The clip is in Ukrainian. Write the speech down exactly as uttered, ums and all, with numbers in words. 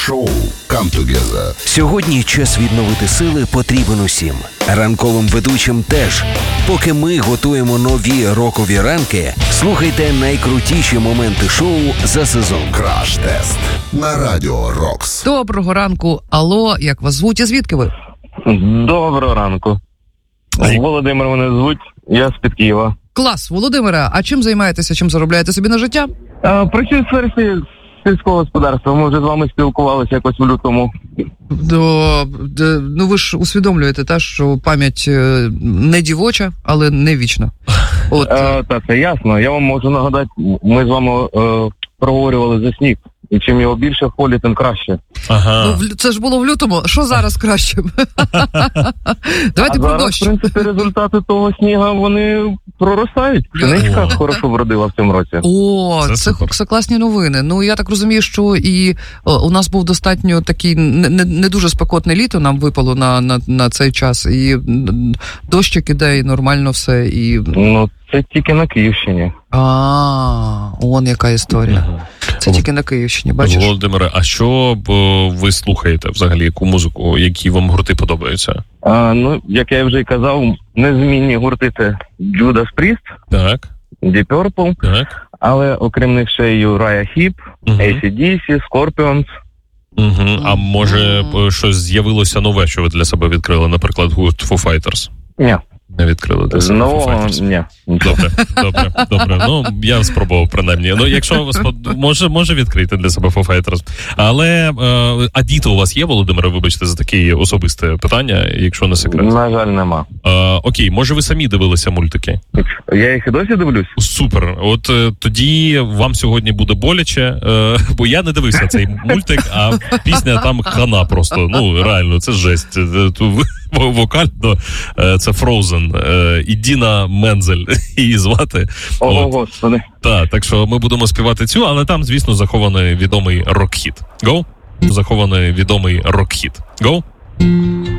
Шоу «Come Together». Сьогодні час відновити сили потрібен усім. Ранковим ведучим теж. Поки ми готуємо нові рокові ранки, слухайте найкрутіші моменти шоу за сезон. Краш-тест на Радіо Рокс. Доброго ранку. Алло, як вас звуть і звідки ви? Доброго ранку. Володимир мене звуть, я з-під Києва. Клас, Володимире, а чим займаєтеся, чим заробляєте собі на життя? А, працюю в сфері сільського господарства, ми вже з вами спілкувалися якось в лютому. До, до, ну ви ж усвідомлюєте, та, що пам'ять е, не дівоча, але не вічна. От. А, так, це ясно. Я вам можу нагадати, ми з вами е, проговорювали за сніг. І чим його більше в полі, тим краще. Ага. Ну, це ж було в лютому. Що зараз краще? Давайте а про зараз, дощ. в принципі, результати того сніга, вони проростають. Пшеничка хорошо вродила в цьому році. О, це, це, це класні новини. Ну, я так розумію, що і о, у нас був достатньо такий не, не, не дуже спекотне літо нам випало на, на, на цей час. І дощик іде, і нормально все. І... Ну, це тільки на Київщині. А, он яка історія. Угу. Це тільки на Київщині, бачиш? Володимире, а що б ви слухаєте взагалі, яку музику, які вам гурти подобаються? А, ну, як я вже й казав, незмінні гурти це Judas Priest, так. Deep Purple, так. Але окрім них ще й Uriah Heep, угу. ей сі ді сі, Scorpions. Угу. А може б щось з'явилося нове, що ви для себе відкрили, наприклад, гурт Foo Fighters? Ні. Не відкрили для себе Foo Fighters? Ні. Добре, добре, добре. Ну, я спробував, принаймні. Ну, якщо ви спод... може, може відкрити для себе Foo Fighters. Але, е... а діти у вас є, Володимире, вибачте за таке особисте питання, якщо не секрет? На жаль, нема. Е... Окей, може ви самі дивилися мультики? Я їх і досі дивлюсь. Супер. От е, тоді вам сьогодні буде боляче, е... бо я не дивився цей мультик, а пісня там хана просто. Ну, реально, це жесть. Вокально це Frozen. І Діна Мензель її звати. О, От. Господи. Так, так що ми будемо співати цю, але там, звісно, захований відомий рок-хіт. Go? Захований відомий рок-хіт. Go?